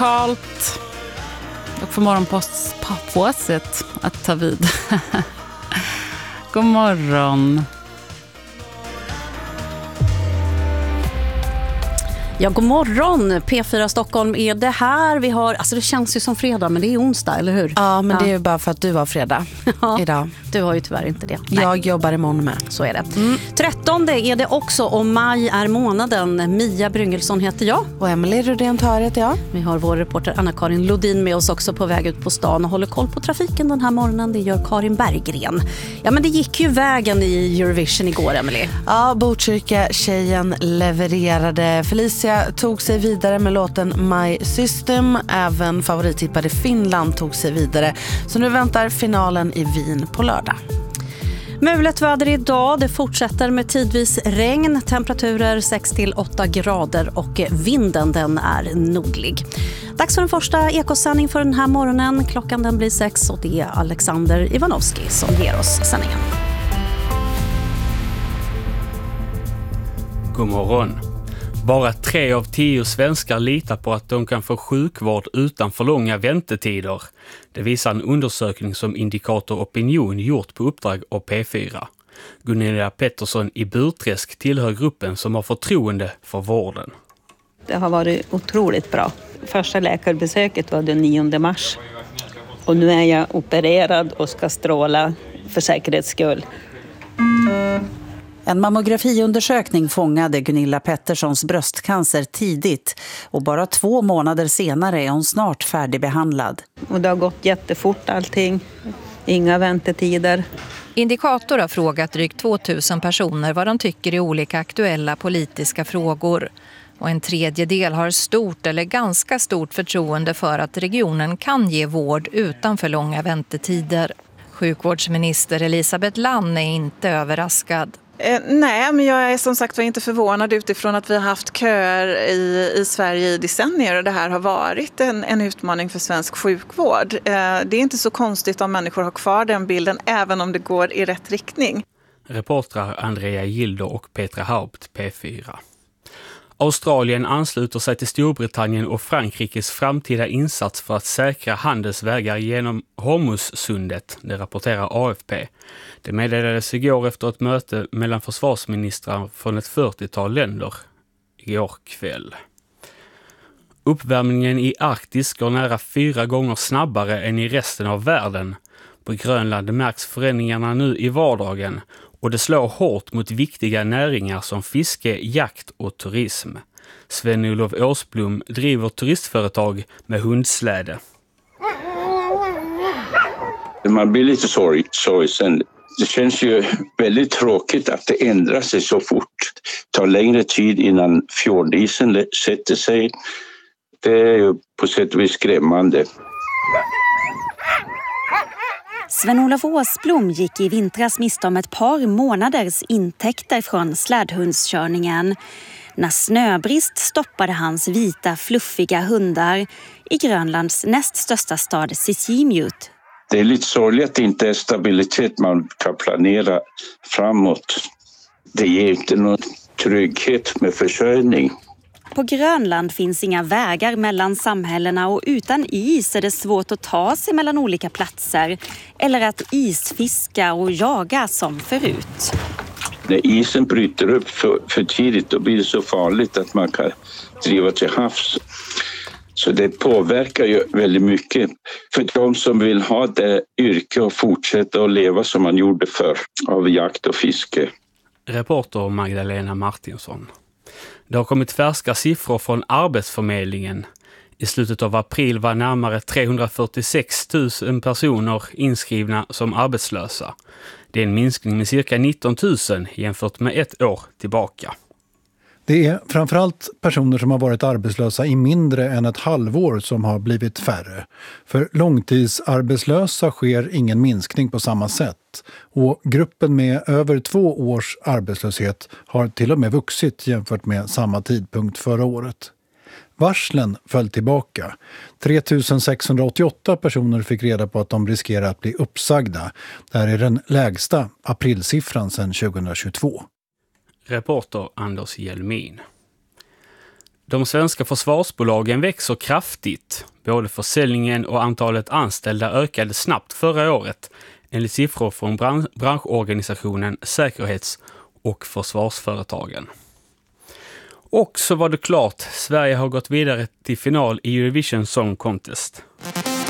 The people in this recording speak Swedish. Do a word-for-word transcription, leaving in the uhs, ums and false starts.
Halt och för morgonpåset att ta vid. God morgon. Ja, god morgon. P fyra Stockholm är det här. Vi har, alltså det känns ju som fredag, men det är onsdag, eller hur? Ja, men ja. det är ju bara för att du har fredag ja, idag. Du har ju tyvärr inte det. Nej. Jag jobbar imorgon med. Så är det. Mm. trettonde är det också och maj är månaden. Mia Bryngelsson heter jag. Och Emily Rudén Tar heter jag. Vi har vår reporter Anna-Karin Lodin med oss också på väg ut på stan och håller koll på trafiken den här morgonen. Det gör Karin Berggren. Ja, men det gick ju vägen i Eurovision igår, Emily. Ja, Botkyrka-tjejen levererade. Felicia tog sig vidare med låten My System. Även favorittippade Finland tog sig vidare. Så nu väntar finalen i Wien på lördag. Mulet väder idag. Det fortsätter med tidvis regn. Temperaturer sex till åtta grader och vinden den är nordlig. Dags för den första ekosändning för den här morgonen. Klockan den blir sex och det är Alexander Ivanovski som ger oss sändningen. God morgon. Bara tre av tio svenskar litar på att de kan få sjukvård utan för långa väntetider. Det visar en undersökning som Indikator Opinion gjort på uppdrag av P fyra. Gunilla Pettersson i Burträsk tillhör gruppen som har förtroende för vården. Det har varit otroligt bra. Första läkarbesöket var den nionde mars. Och nu är jag opererad och ska stråla för säkerhets skull. En mammografiundersökning fångade Gunilla Petterssons bröstcancer tidigt och bara två månader senare är hon snart färdigbehandlad. Och det har gått jättefort allting, inga väntetider. Indikator har frågat drygt tvåtusen personer vad de tycker i olika aktuella politiska frågor. Och en tredjedel har stort eller ganska stort förtroende för att regionen kan ge vård utan för långa väntetider. Sjukvårdsminister Elisabeth Lann är inte överraskad. Eh, nej, men jag är som sagt var inte förvånad utifrån att vi har haft köer i, i Sverige i decennier och det här har varit en, en utmaning för svensk sjukvård. Eh, det är inte så konstigt om människor har kvar den bilden även om det går i rätt riktning. Reportrar Andrea Gilder och Petra Haupt, P fyra. Australien ansluter sig till Storbritannien och Frankrikes framtida insats för att säkra handelsvägar genom Hormuzsundet, det rapporterar A F P. Det meddelades igår efter ett möte mellan försvarsministrar från ett fyrtiotal länder igår kväll. Uppvärmningen i Arktis går nära fyra gånger snabbare än i resten av världen. På Grönland märks förändringarna nu i vardagen och det slår hårt mot viktiga näringar som fiske, jakt och turism. Sven-Olof Åsblom driver turistföretag med hundsläde. Man blir lite sorg, sorgsen. Det känns ju väldigt tråkigt att det ändrar sig så fort. Det tar längre tid innan fjordisen sätter sig. Det är ju på sätt och vis skrämmande. Sven-Olof Åsblom gick i vintras miste om ett par månaders intäkter från slädhundskörningen. När snöbrist stoppade hans vita, fluffiga hundar i Grönlands näst största stad Sisimiut. Det är lite sorgligt att det inte är stabilitet man kan planera framåt. Det ger inte någon trygghet med försörjning. På Grönland finns inga vägar mellan samhällena och utan is är det svårt att ta sig mellan olika platser eller att isfiska och jaga som förut. När isen bryter upp för, för tidigt då blir det så farligt att man kan driva till havs. Så det påverkar ju väldigt mycket för de som vill ha det yrke och fortsätta att leva som man gjorde förr av jakt och fiske. Reporter Magdalena Martinsson. Det har kommit färska siffror från Arbetsförmedlingen. I slutet av april var närmare trehundrafyrtiosex tusen personer inskrivna som arbetslösa. Det är en minskning med cirka nitton tusen jämfört med ett år tillbaka. Det är framförallt personer som har varit arbetslösa i mindre än ett halvår som har blivit färre. För långtidsarbetslösa sker ingen minskning på samma sätt. Och gruppen med över två års arbetslöshet har till och med vuxit jämfört med samma tidpunkt förra året. Varslen föll tillbaka. tre tusen sexhundraåttioåtta personer fick reda på att de riskerar att bli uppsagda. Det här är den lägsta aprilsiffran sedan tjugohundratjugotvå. Reporter Anders Hjelmin. De svenska försvarsbolagen växer kraftigt. Både försäljningen och antalet anställda ökade snabbt förra året, enligt siffror från bran- branschorganisationen Säkerhets- och försvarsföretagen. Och så var det klart, Sverige har gått vidare till final i Eurovision Song Contest.